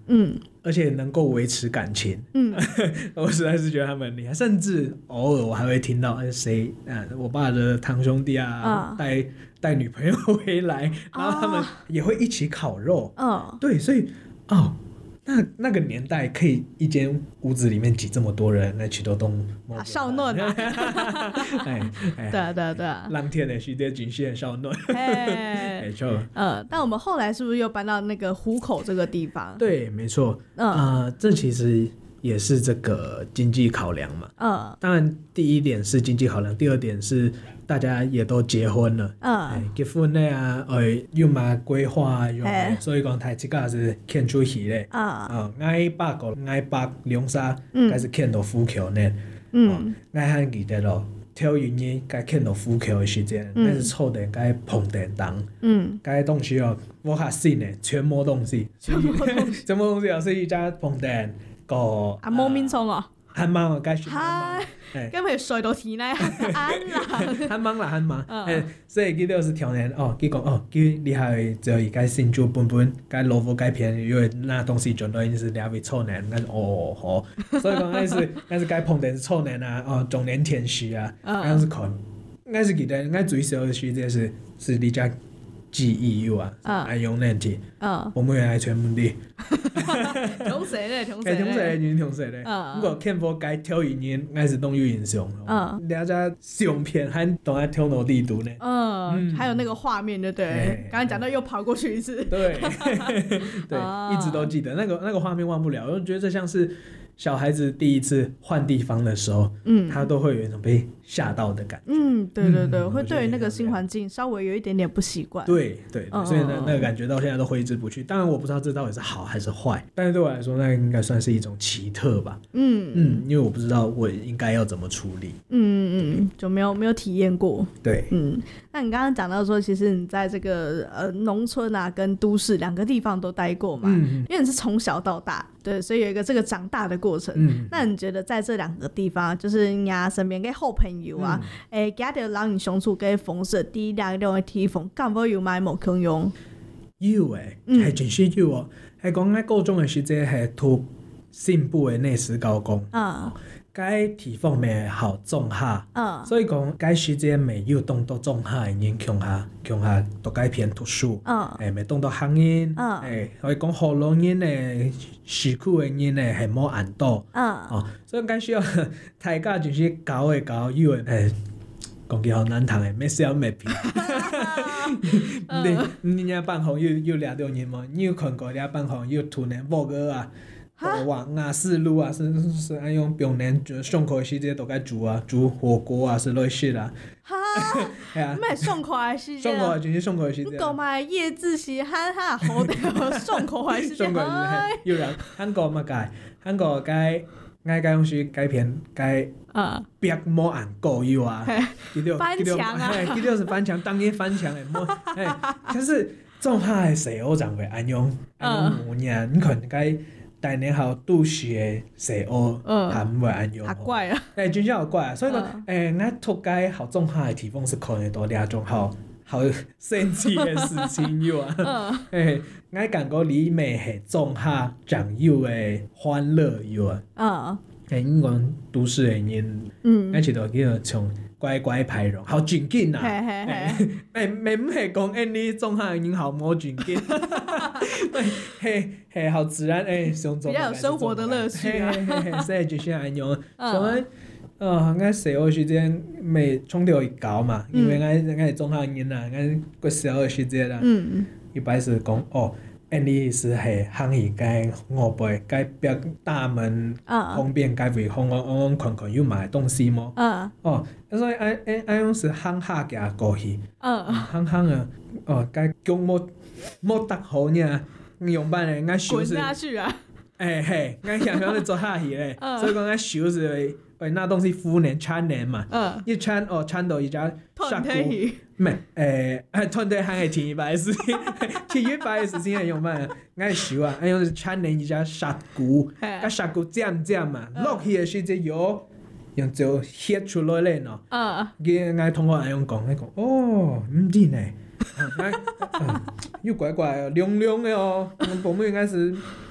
而且能够维持感情，我实在是觉得他们很厉害。甚至偶尔我还会听到谁，我爸的堂兄弟啊，带女朋友回来，然后他们也会一起烤肉。对，所以那个年代可以一间屋子里面挤这么多人来取得动少嫩啊，对， 浪天的时间仅限少嫩，没错。 但我们后来是不是又搬到那个湖口这个地方？ 对，没错。这其实也是这个经济考量嘛。当然第一点是经济考量，第二点是大家也都结婚了，结婚了啊，又嘛规划用，所以讲台这个是欠出去嘞。挨八个挨八两三，该是欠到富桥呢。挨汉记得咯，挑原因该欠到富桥的时间，该是凑点该碰电当，该东西哦，我较信的，全部东西，全部东西也是一家碰电个。 冇面冲哦。 很忙哦，该是很忙。咁咪睡到天咧， 很忙啦，很忙。所以佢就是挑人佢讲佢你係就而家先做本，該蘿蔔該片，因為那東西全都已經是兩位臭男，好，所以講那是該碰的是臭男啊，中年天使啊，那是可，那是記得，那最少的時間是你家記憶有愛用那題，我們原來全部的。 同時咧， 不過看波該挑語言，還是都有印象。大家相片還都在挑哪地圖呢？ 還有那個畫面，對不對？剛才講到又跑過去一次。 對，一直都記得那個畫面忘不了。我覺得這像是小孩子第一次換地方的時候，他都會有一種被嚇到的感覺。 對，會對於那個新環境稍微有一點點不習慣。 對，所以那個感覺到現在都揮之不去。當然我不知道這到底是好還是壞，但是對我來說那應該算是一種奇特吧。因為我不知道我應該要怎麼處理。 就沒有體驗過。 對。 那你剛剛講到說其實你在這個農村啊跟都市兩個地方都待過嘛，因為你是從小到大，對，所以有一個這個長大的過程。那你覺得在這兩個地方，就是你身邊嘅好朋友啊，家到人與相處嘅方式，啲兩個地方，敢會有買冇共用？ 有係真是有哦。係講喺高中嘅時節係讀新埔嘅內史高工，該地方咪好種下，所以講該時節咪有當到種下嘅人強下讀該篇讀書，咪當到行人，可以講河洛人嘅市區嘅人咧係冇按到，所以該需要大家就是搞有嘅講句好難聽嘅，咩小咩片。你家辦行有兩種人嘛？你有看過你辦行有突然報個啊？往四路啊，是按用平年就上課時節都該煮火鍋啊，是類似啦。 咩上課的時節？ 就是上課的時節。 你講埋夜自習喊好的上課的時節。 有人韓國嘛該用是該片該壁冇按夠有啊， 翻牆啊， 佢就是翻牆，當然翻牆誒冇，可是種下嘅時候就會按用模樣，你看該。大年好都市嘅食物，他唔會按用。好怪啊！ 真正好怪啊！所以講，我讀街好種下嘅地方是可能多兩種好神奇嘅事情有啊。我感覺裡面係種下掌有嘅歡樂有啊。因講都市嘅人，我覺得叫從乖乖排容，好準緊啊！唔係講你種下嘅人好冇準緊。嘿，好自然比較有生活的樂趣啊！ 所以就先按用，所以我小嘅時間咪衝到一搞嘛，因為我係種下人啦，我個小嘅時間啦，一般是講你是係行業該我背該別大門方便該為我看有買東西麼？所以按用是行下嘅過去，行該講冇得好呢。用班咧，我收是滾下去啊！ 我想要你做下去咧，所以講我收是為那東西敷年穿年嘛，一穿到一家殺菇，唔係團隊係前一排嘅事情，前一排嘅事情係用咩？我收啊，用是穿年一家殺菇，個殺菇漸嘛，落去嘅時節用就翕出來咧喏，我同學用講，唔知呢。又怪怪的，亮亮的哦。我們應該是